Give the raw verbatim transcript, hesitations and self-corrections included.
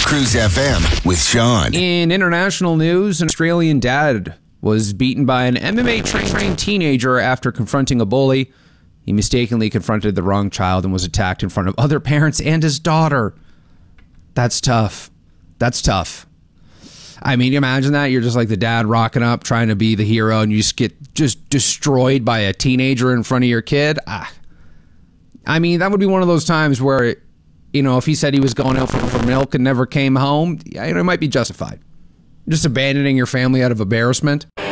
Cruise F M with Sean. In international news, an Australian dad was beaten by an M M A trained teenager after confronting a bully. He mistakenly confronted the wrong child and was attacked in front of other parents and his daughter. That's tough. That's tough. I mean, imagine that. You're just like the dad rocking up, trying to be the hero, and you just get just destroyed by a teenager in front of your kid. Ah. I mean, that would be one of those times where, you know, if he said he was going out for, for milk and never came home, it might be justified. Just abandoning your family out of embarrassment.